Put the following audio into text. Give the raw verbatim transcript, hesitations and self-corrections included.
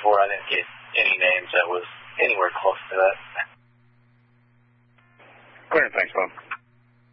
before, I didn't get any names that was anywhere close to that. Clear, thanks, Bob.